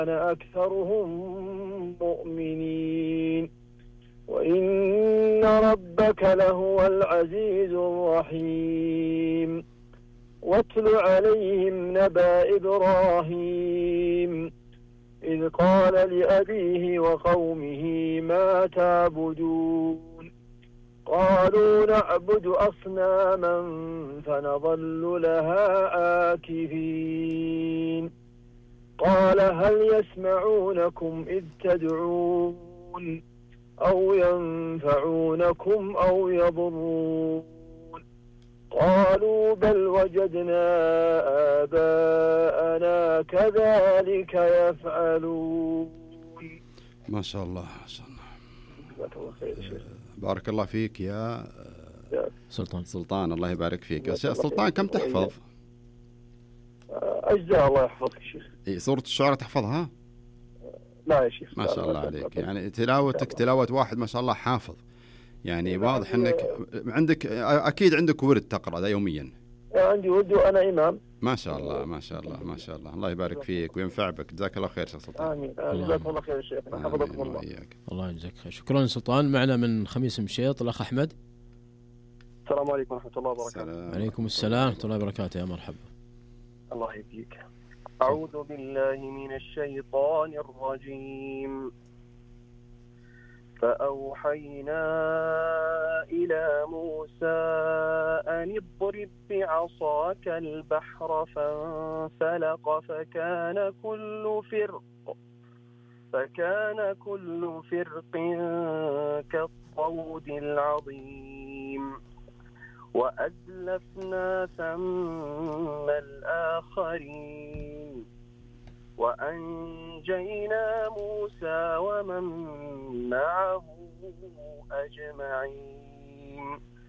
أكثرهم مؤمنين وإن ربك لهو العزيز الرحيم. واتل عليهم نبأ إبراهيم إذ قال لأبيه وقومه ما تعبدون قالوا نعبد أصناما فنظل لها آكفين قال هل يسمعونكم إذ تدعون أو ينفعونكم أو يضرون قالوا بل وجدنا آباءنا كذلك يفعلون. ما شاء الله ما شاء الله. بارك الله فيك يا سلطان. الله يبارك فيك يا سلطان. كم تحفظ؟ أجزاء الله يحفظك شيخ. سورة الشعراء تحفظها؟ لا يا شيخ. ما شاء الله عليك، يعني تلاوتك تلاوة واحد ما شاء الله حافظ، يعني واضح انك عندك اكيد عندك ورد تقرأ ده يوميا. عندي ورد وانا امام. ما شاء الله ما شاء الله ما شاء الله. الله يبارك فيك وينفع بك. جزاك الله خير شيخ سلطان. امين. جزاك الله خير يا شيخ. حفظكم الله. الله يجزاك خير. شكرا سلطان. معنا من خميس مشيط الاخ احمد. السلام عليكم ورحمة الله وبركاته. عليكم السلام ورحمة الله وبركاته. يا مرحبا. الله يهديك. أعوذ بالله من الشيطان الرجيم. فأوحينا إلى موسى أن اضرب بعصاك البحر فانفلق فكان كل فرق كالطود العظيم وأزلفنا ثم الآخرين وأنجينا موسى ومن معه أجمعين